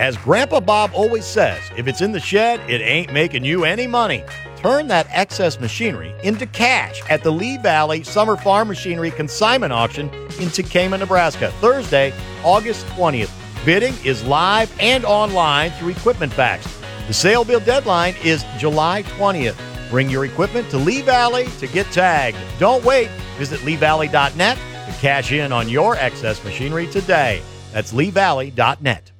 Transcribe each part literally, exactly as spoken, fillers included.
As Grandpa Bob always says, if it's in the shed, it ain't making you any money. Turn that excess machinery into cash at the Lee Valley Summer Farm Machinery Consignment Auction in Tekamah, Nebraska, Thursday, August twentieth. Bidding is live and online through Equipment Facts. The sale bid deadline is July twentieth. Bring your equipment to Lee Valley to get tagged. Don't wait. Visit lee valley dot net to cash in on your excess machinery today. That's lee valley dot net.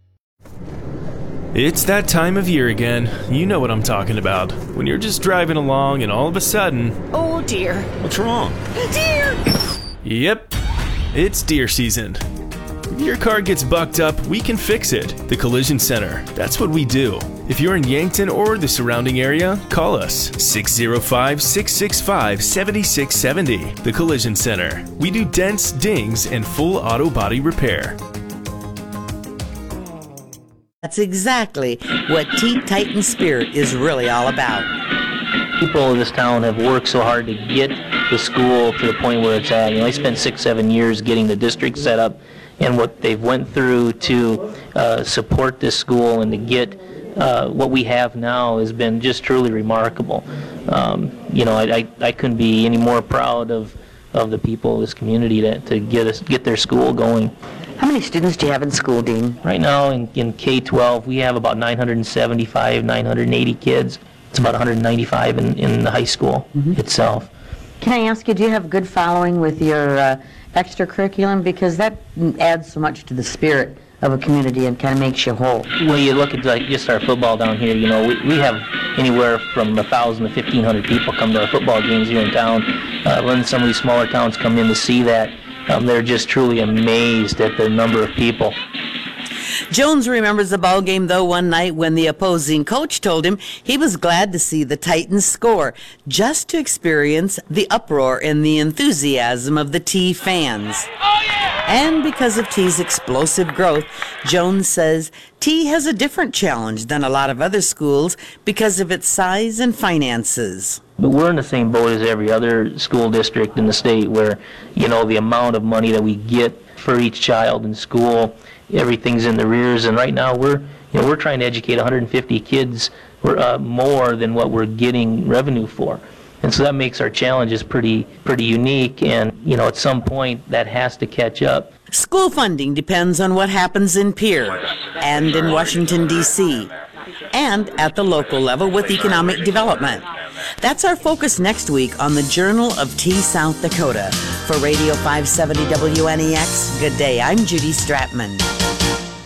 It's that time of year again. You know what I'm talking about. When you're just driving along and all of a sudden... Oh, dear. What's wrong? Deer! Yep, it's deer season. If your car gets bucked up, we can fix it. The Collision Center. That's what we do. If you're in Yankton or the surrounding area, call us six oh five, six six five, seven six seven oh. The Collision Center. We do dents, dings, and full auto body repair. That's exactly what Teen Titan Spirit is really all about. People in this town have worked so hard to get the school to the point where it's at. You know, I spent six, seven years getting the district set up, and what they've went through to uh, support this school and to get uh, what we have now has been just truly remarkable. Um, you know, I, I, I couldn't be any more proud of, of the people of this community to, to get us get their school going. How many students do you have in school, Dean? Right now in, in K twelve, we have about nine hundred seventy-five, nine hundred eighty kids. It's about one hundred ninety-five in, in the high school mm-hmm. itself. Can I ask you, do you have good following with your uh, extracurriculum? Because that adds so much to the spirit of a community and kind of makes you whole. When you look at like just our football down here, you know, we, we have anywhere from one thousand to fifteen hundred people come to our football games here in town. Uh, when some of these smaller towns come in to see that, um, they're just truly amazed at the number of people. Jones remembers the ball game, though, one night when the opposing coach told him he was glad to see the Titans score, just to experience the uproar and the enthusiasm of the T fans. Oh, yeah! And because of T's explosive growth, Jones says T has a different challenge than a lot of other schools because of its size and finances. But we're in the same boat as every other school district in the state where, you know, the amount of money that we get for each child in school, everything's in the rears, and right now we're, you know, we're trying to educate one hundred fifty kids uh, more than what we're getting revenue for, and so that makes our challenges pretty, pretty unique. And you know, at some point that has to catch up. School funding depends on what happens in Pierre and in Washington, D C, and at the local level with economic development. That's our focus next week on the Journal of T South Dakota. For Radio five seventy W N E X, good day. I'm Judy Stratman.